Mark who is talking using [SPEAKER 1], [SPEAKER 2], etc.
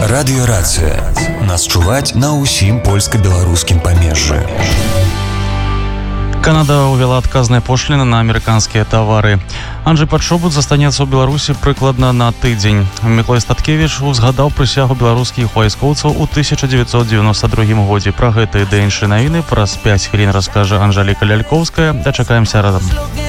[SPEAKER 1] Радыёрацыя. Нас чуваць на ўсім польска-беларускім памежжы.
[SPEAKER 2] Канада увела адказныя пошліны на амерыканскія тавары. Анджэй Падшобут застанецца ў Беларусі прыкладна на тыдзень. Міклай Статкевіч узгадаў прысягу беларускіх вайскоўцаў у 1992 годзе. Пра гэта і іншыя навіны праз 5 хвілін раскажа Анжэліка Лялькоўская. Дачакаемся разам.